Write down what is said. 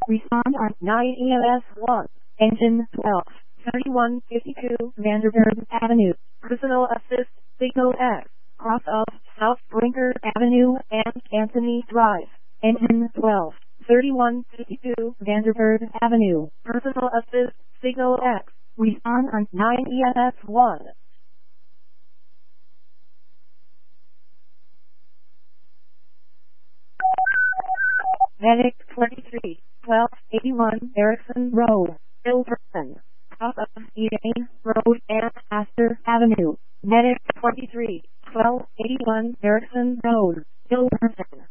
Respond on 9 EMS 1. Engine 12. 3152 Vanderbilt Avenue. Personal assist signal X. Cross of South Brinker Avenue and Anthony Drive. Engine 12. 3152 Vanderbilt Avenue. Personal assist signal X. Respond on 9 EMS 1. Medic 23, 1281 Erickson Road, Ilverton. Cross of Elaine Road and Astor Avenue. Medic 23, 1281 Erickson Road, Ilverton.